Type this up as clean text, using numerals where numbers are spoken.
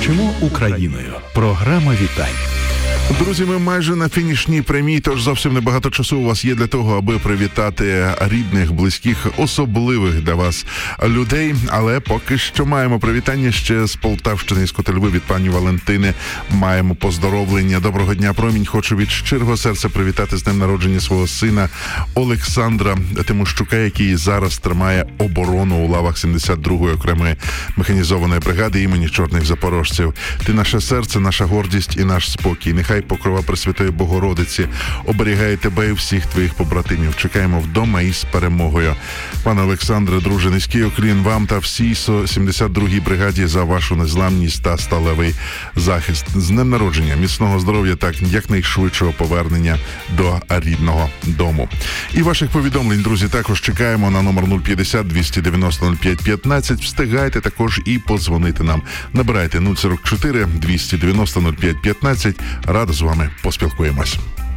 Звучимо Україною. Програма вітань. Друзі, ми майже на фінішній прямій, тож зовсім небагато часу у вас є для того, аби привітати рідних, близьких, особливих для вас людей. Але поки що маємо привітання ще з Полтавщини, з Котельви від пані Валентини. Маємо поздоровлення. Доброго дня, промінь. Хочу від щирого серця привітати з днем народження свого сина Олександра Тимощука, який зараз тримає оборону у лавах 72-ї окремої механізованої бригади імені Чорних Запорожців. Ти наше серце, наша гордість і наш спокій. Нехай покрова Пресвятої Богородиці оберігає тебе і всіх твоїх побратимів. Чекаємо вдома із перемогою. Пане Олександре, друже, низький уклін вам та всій 72-й бригаді за вашу незламність та сталевий захист. З днем народження, міцного здоров'я та якнайшвидшого повернення до рідного дому. І ваших повідомлень, друзі, також чекаємо на номер 050 290 05 15. Встигайте також і подзвонити нам. Набирайте 044 290 05 15. Радо з вами поспілкуємось.